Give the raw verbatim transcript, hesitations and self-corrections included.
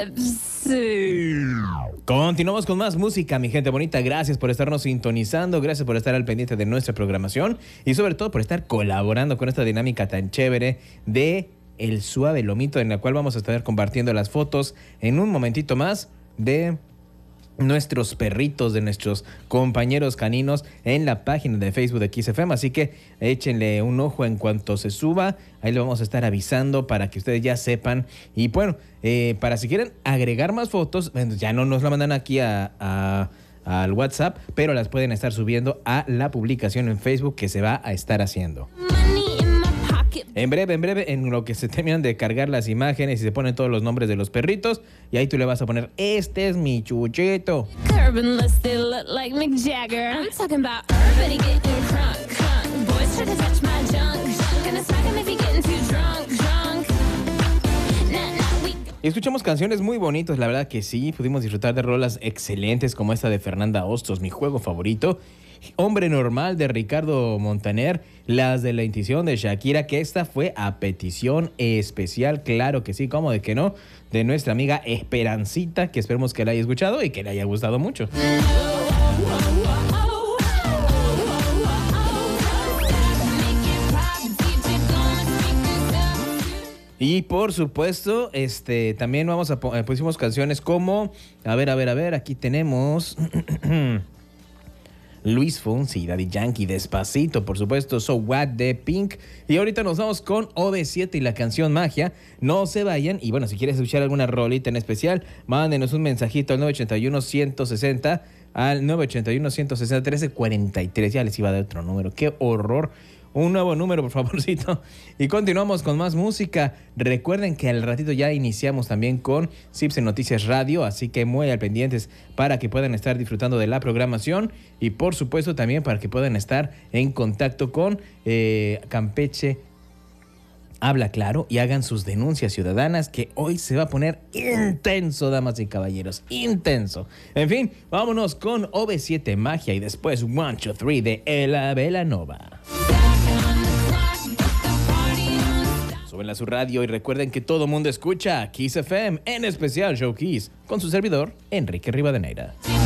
Continuamos con más música, mi gente bonita. Gracias por estarnos sintonizando, gracias por estar al pendiente de nuestra programación y sobre todo por estar colaborando con esta dinámica tan chévere de El Suave Lomito, en la cual vamos a estar compartiendo las fotos en un momentito más de nuestros perritos, de nuestros compañeros caninos en la página de Facebook de Kiss F M, así que échenle un ojo en cuanto se suba, ahí lo vamos a estar avisando para que ustedes ya sepan. Y bueno, eh, para si quieren agregar más fotos, ya no nos la mandan aquí a, a, al WhatsApp, pero las pueden estar subiendo a la publicación en Facebook que se va a estar haciendo. En breve, en breve, en lo que se terminan de cargar las imágenes y se ponen todos los nombres de los perritos, y ahí tú le vas a poner, este es mi chuchito. Y escuchamos canciones muy bonitas, la verdad que sí, pudimos disfrutar de rolas excelentes como esta de Fernanda Hostos, mi juego favorito. Hombre Normal de Ricardo Montaner, las de La Intuición de Shakira, que esta fue a petición especial, claro que sí, cómo de que no, de nuestra amiga Esperancita, que esperemos que la haya escuchado y que le haya gustado mucho. Y por supuesto, este, también vamos a eh, pusimos canciones como, a ver, a ver, a ver, aquí tenemos Luis Fonsi, Daddy Yankee, Despacito, por supuesto, So What de Pink. Y ahorita nos vamos con O V siete y la canción Magia. No se vayan. Y bueno, si quieres escuchar alguna rolita en especial, mándenos un mensajito al nueve ochenta y uno, ciento sesenta, al nueve ochenta y uno, ciento sesenta, trece cuarenta y tres. Ya les iba a dar otro número. ¡Qué horror! Un nuevo número, por favorcito. Y continuamos con más música. Recuerden que al ratito ya iniciamos también con Cipse Noticias Radio, así que muy al pendientes para que puedan estar disfrutando de la programación y por supuesto también para que puedan estar en contacto con eh, Campeche Habla Claro y hagan sus denuncias ciudadanas, que hoy se va a poner intenso, damas y caballeros, intenso. En fin, vámonos con O V siete Magia y después one, two, three de Ella Belanova. Suben a su radio y recuerden que todo mundo escucha Kiss F M, en especial Show Kiss, con su servidor, Enrique Rivadeneira.